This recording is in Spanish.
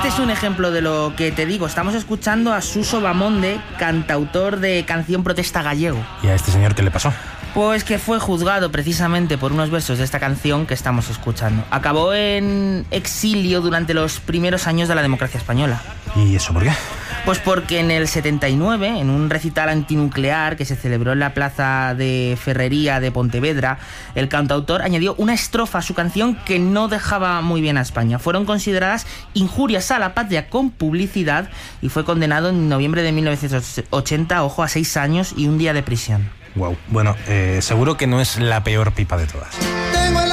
Este es un ejemplo de lo que te digo. Estamos escuchando a Suso Bamonde, cantautor de Canción Protesta gallego. ¿Y a este señor qué le pasó? Pues que fue juzgado precisamente por unos versos de esta canción que estamos escuchando. Acabó en exilio durante los primeros años de la democracia española. ¿Y eso por qué? Pues porque en el 79, en un recital antinuclear que se celebró en la plaza de Ferrería de Pontevedra, el cantautor añadió una estrofa a su canción que no dejaba muy bien a España. Fueron consideradas injurias a la patria con publicidad y fue condenado en noviembre de 1980, ojo, a 6 años y un día de prisión. Wow. Bueno, seguro que no es la peor pipa de todas.